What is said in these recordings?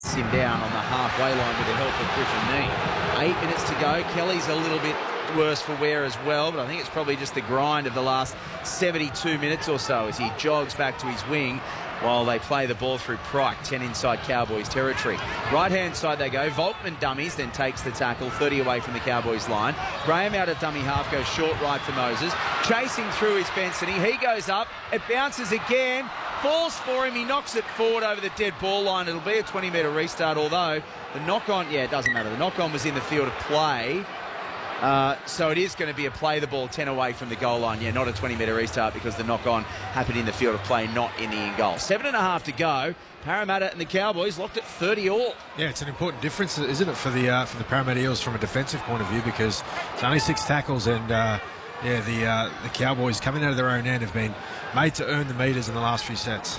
him down on the halfway line with the help of Griffin Knee. 8 minutes to go. Kelly's a little bit worse for wear as well, but I think it's probably just the grind of the last 72 minutes or so as he jogs back to his wing while they play the ball through Pryke, 10 inside Cowboys territory. Right-hand side they go. Volkman dummies, then takes the tackle, 30 away from the Cowboys line. Graham out of dummy half, goes short right for Moses. Chasing through is Bensony. He goes up. It bounces again. Falls for him. He knocks it forward over the dead ball line. It'll be a 20-metre restart, although the knock-on, yeah, it doesn't matter. The knock-on was in the field of play. So it is going to be a play the ball 10 away from the goal line. Yeah, not a 20-metre restart because the knock-on happened in the field of play, not in the in-goal. 7.5 to go. Parramatta and the Cowboys locked at 30 all. Yeah, it's an important difference, isn't it, for the Parramatta Eels from a defensive point of view, because it's only 6 tackles and the Cowboys coming out of their own end have been made to earn the metres in the last few sets.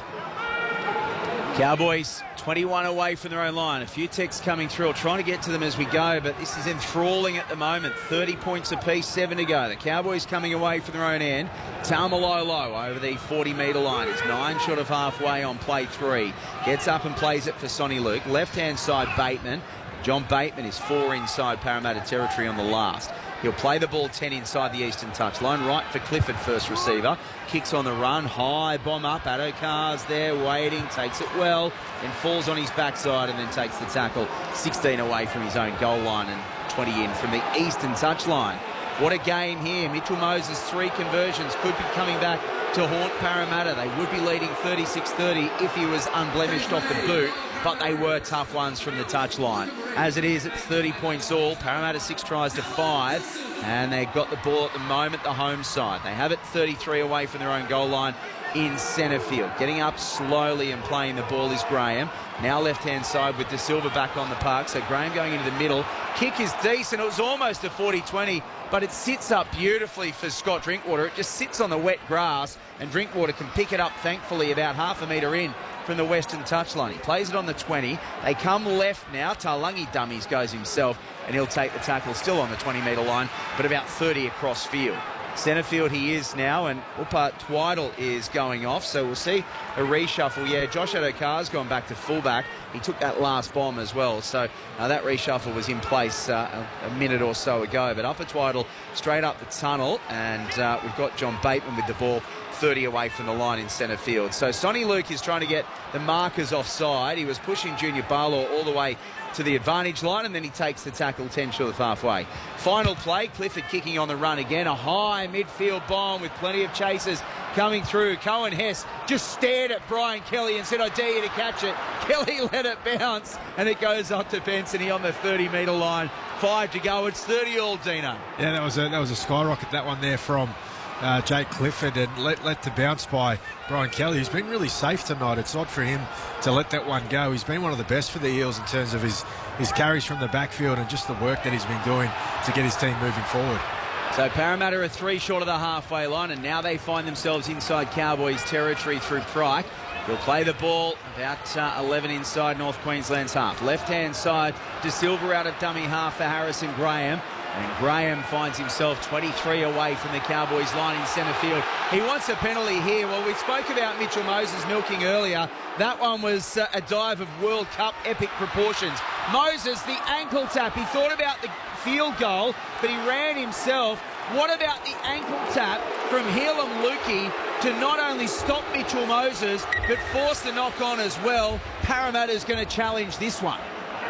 Cowboys 21 away from their own line. A few texts coming through. I'll try to get to them as we go, but this is enthralling at the moment. 30 points apiece, 7 to go. The Cowboys coming away from their own end. Taumalolo over the 40-metre line. It's 9 short of halfway on play 3. Gets up and plays it for Sonny Luke. Left-hand side, Bateman. John Bateman is 4 inside Parramatta territory on the last. He'll play the ball 10 inside the eastern touchline. Right for Clifford, first receiver. Kicks on the run. High bomb up. Addo-Carr's there waiting. Takes it well. Then falls on his backside and then takes the tackle. 16 away from his own goal line and 20 in from the eastern touchline. What a game here. Mitchell Moses, 3 conversions. Could be coming back to haunt Parramatta. They would be leading 36-30 if he was unblemished off the boot, but they were tough ones from the touchline. As it is, it's 30 points all. Parramatta 6 tries to 5, and they've got the ball at the moment, the home side. They have it 33 away from their own goal line in centre field. Getting up slowly and playing the ball is Graham. Now left-hand side with De Silva back on the park. So Graham going into the middle. Kick is decent. It was almost a 40-20, but it sits up beautifully for Scott Drinkwater. It just sits on the wet grass, and Drinkwater can pick it up, thankfully, about half a metre in from the western touchline. He plays it on the 20. They come left now. Taulagi dummies goes himself, and he'll take the tackle still on the 20-metre line, but about 30 across field. Centre field he is now, and Upa Twiddle is going off, so we'll see a reshuffle. Yeah, Josh Addo-Carr's gone back to fullback. He took that last bomb as well, so that reshuffle was in place a minute or so ago. But Upper Twiddle straight up the tunnel, and we've got John Bateman with the ball 30 away from the line in centre field. So Sonny Luke is trying to get the markers offside. He was pushing Junior Barlaw all the way to the advantage line, and then he takes the tackle 10 short of halfway. Final play, Clifford kicking on the run again. A high midfield bomb with plenty of chasers coming through. Cohen Hess just stared at Brian Kelly and said, I dare you to catch it. Kelly let it bounce, and it goes up to Bensony on the 30-metre line. 5 to go. It's 30 all, Dino. Yeah, that was a skyrocket, that one there from Jake Clifford, and let to bounce by Brian Kelly, who's been really safe tonight. It's odd for him to let that one go. He's been one of the best for the Eels in terms of his carries from the backfield and just the work that he's been doing to get his team moving forward. So Parramatta are 3 short of the halfway line, and now they find themselves inside Cowboys territory through Pryke. He'll play the ball about 11 inside North Queensland's half. Left-hand side, De Silva out of dummy half for Harrison Graham. And Graham finds himself 23 away from the Cowboys line in centre field. He wants a penalty here. Well, we spoke about Mitchell Moses milking earlier. That one was a dive of World Cup epic proportions. Moses, the ankle tap. He thought about the field goal, but he ran himself. What about the ankle tap from Heilum Luki to not only stop Mitchell Moses, but force the knock-on as well? Parramatta's going to challenge this one.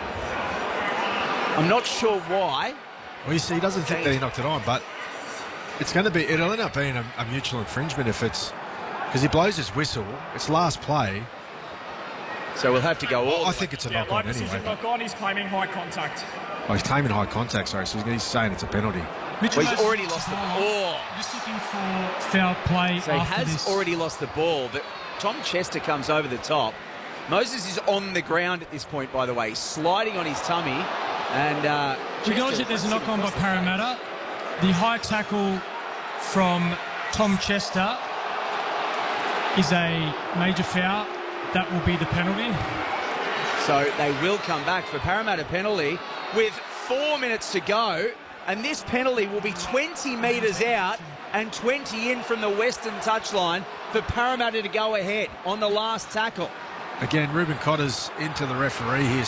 I'm not sure why. Well, you see, he doesn't think that he knocked it on, but it'll end up being a mutual infringement if it's, because he blows his whistle. It's last play. So we'll have to go all. I think it's a knock-on anyway. Knock-on, he's claiming high contact. Oh, he's claiming high contact, sorry, so he's saying it's a penalty. Well, he's already lost the ball. Just looking for foul play. So he has already lost the ball, but Tom Chester comes over the top. Moses is on the ground at this point, by the way, sliding on his tummy. And we acknowledge that there's a knock-on by Parramatta. The high tackle from Tom Chester is a major foul. That will be the penalty. So they will come back for Parramatta penalty with 4 minutes to go. And this penalty will be 20 metres out and 20 in from the western touchline for Parramatta to go ahead on the last tackle. Again, Ruben Cotter's into the referee here,